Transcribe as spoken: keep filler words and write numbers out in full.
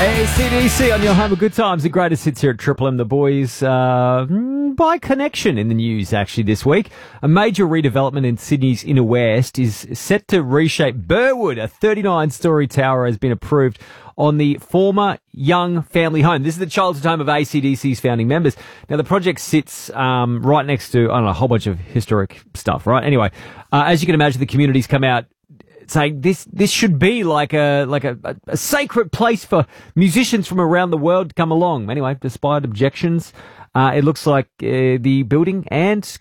A C D C on your home of good times. The greatest hits here at Triple M. The boys, uh, by connection in the news actually this week. A major redevelopment in Sydney's inner west is set to reshape Burwood. A thirty-nine story tower has been approved on the former Young family home. This is the childhood home of A C D C's founding members. Now, the project sits um, right next to, I don't know, a whole bunch of historic stuff, right? Anyway, uh, as you can imagine, the community's come out saying this this should be like a like a, a, a sacred place for musicians from around the world to come along. Anyway, despite objections, uh, it looks like uh, the building and